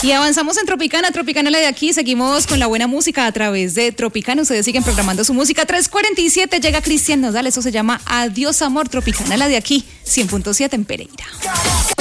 Y avanzamos en Tropicana, Tropicana la de aquí, seguimos con la buena música a través de Tropicana, ustedes siguen programando su música. 3:47 llega Cristian Nodal, eso se llama Adiós Amor, Tropicana la de aquí, 100.7 en Pereira.